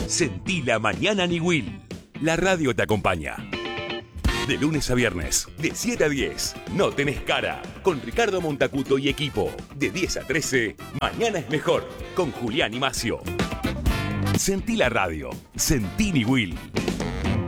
Sentí la mañana Niwil. La radio te acompaña. De lunes a viernes, de 7 a 10, No Tenés Cara, con Ricardo Montacuto y equipo. De 10 a 13, Mañana es Mejor, con Julián y Macio. Sentí la radio. Sentí Niwil.